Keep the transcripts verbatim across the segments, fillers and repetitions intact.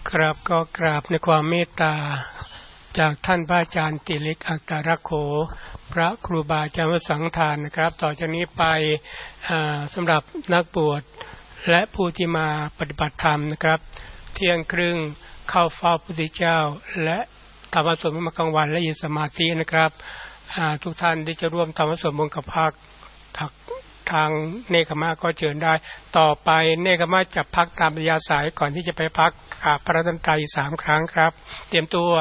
ครับก็กราบในความเมตตาจากท่านพระอาจารย์ติเล็กอักการโขพระครูบาอาจารย์วสังทานนะครับต่อจากนี้ไปสำหรับนักบวชและผู้ที่มาปฏิบัติธรรมนะครับเที่ยงครึ่งเข้าเฝ้าพระพุทธเจ้าและธรรมสวดมนต์กลางวันและยืนสมาธินะครับทุกท่านที่จะร่วมธรรมสวดมนต์กับภาคทางเนกขมะก็เชิญได้ต่อไปเนกขมะจะพักตามอัธยาศัยก่อนที่จะไปพักอาพระรัตนตรัยสามครั้งครับเตรียมตัว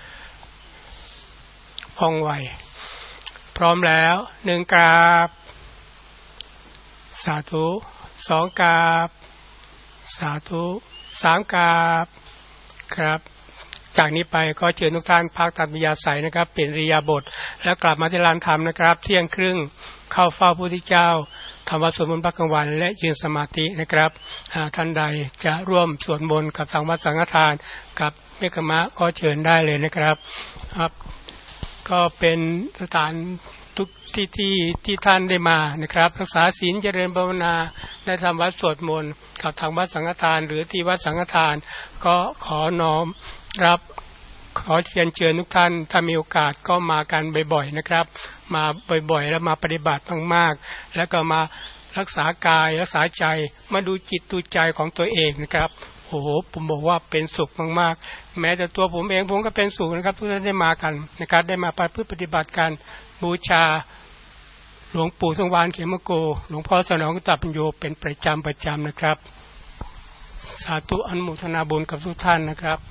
พองไหวพร้อมแล้วหนึ่งกราบสาธุสองกราบสาธุสามกราบครับจากนี้ไปก็เชิญทุกท่านพักตามอัธยาศัยนะครับเปลี่ยนอิริยาบถแล้วกลับมาที่ลานธรรมนะครับเที่ยงครึ่งเข้าเฝ้าพระพุทธเจ้าทำวัดสวดมนต์พระกลางวันและยืนสมาธินะครับท่านใดจะร่วมสวดมนต์กับทางวัดสังฆทานกับเนกขมะก็เชิญได้เลยนะครับครับก็เป็นสถานทุกที่ที่ที่ท่านได้มานะครับรักษาศีลเจริญภาวนาได้ทำวัดสวดมนต์กับทางวัดสังฆทานหรือที่วัดสังฆทานก็ขอน้อมรับขอเชิญเชิญทุกท่านถ้ามีโอกาสก็มากันบ่อยๆนะครับมาบ่อยๆแล้วมาปฏิบัติมากๆแล้วก็มารักษากายรักษาใจมาดูจิตดูใจของตัวเองนะครับโอ้โหผมบอกว่าเป็นสุขมากๆแม้แต่ตัวผมเองผมก็เป็นสุขนะครับทุกท่านได้มากันนะครับได้มาปฏิบัติการบูชาหลวงปู่สงวานเขมโกหลวงพ่อสนองกุตปัญโยเป็นประจำประจำนะครับสาธุอนุโมทนาบุญกับทุกท่านนะครับ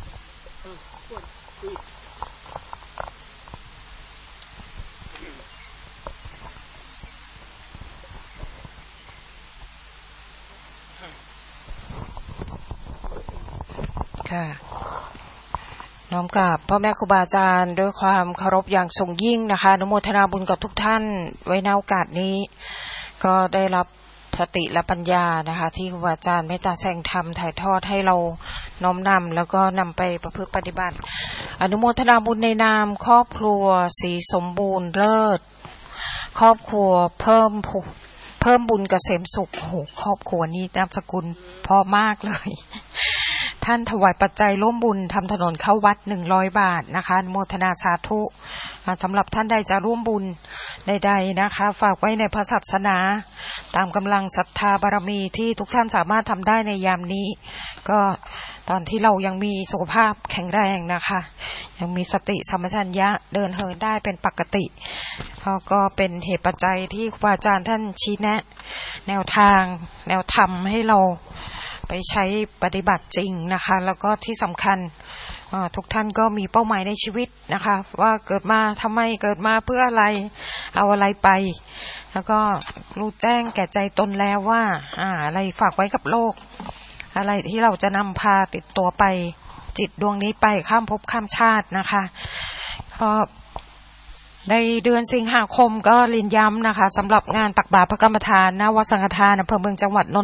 ค่ะน้อมกราบพ่อแม่ครูบาอาจารย์ด้วยความเคารพอย่างสูงยิ่งนะคะอนุโมทนาบุญกับทุกท่านไว้ในโอกาสนี้ก็ได้รับสติและปัญญานะคะที่ครูบาอาจารย์เมตตาแสงธรรมถ่ายทอดให้เราน้อมนำแล้วก็นำไปประพฤติปฏิบัติอนุโมทนาบุญในนามครอบครัวศรีสมบูรณ์เลิศครอบครัวเพิ่มเพิ่มบุญเกษมสุขโอ้โหครอบครัวนี้นามสกุลพอมากเลยท่านถวายปัจจัยร่วมบุญทำถนนเข้าวัดหนึ่งร้อยบาทนะคะอนุโมทนาสาธุสำหรับท่านใดจะร่วมบุญใดๆนะคะฝากไว้ในพระศาสนาตามกำลังศรัทธาบารมีที่ทุกท่านสามารถทำได้ในยามนี้ก็ตอนที่เรายังมีสุขภาพแข็งแรงนะคะยังมีสติสัมปชัญญะเดินเหินได้เป็นปกติเพราะก็เป็นเหตุปัจจัยที่ครูบาอาจารย์ท่านชี้แนะแนวทางแนวธรรมให้เราไปใช้ปฏิบัติจริงนะคะแล้วก็ที่สำคัญทุกท่านก็มีเป้าหมายในชีวิตนะคะว่าเกิดมาทำไมเกิดมาเพื่ออะไรเอาอะไรไปแล้วก็รู้แจ้งแก่ใจตนแล้วว่าอ่าอะไรฝากไว้กับโลกอะไรที่เราจะนำพาติดตัวไปจิตดวงนี้ไปข้ามภพข้ามชาตินะคะเพราะในเดือนสิงหาคมก็เรียนย้ำนะคะสำหรับงานตักบาตรพระกรรมฐานณวัดสังฆทานอำเภอเมืองจังหวัดนนทบุรี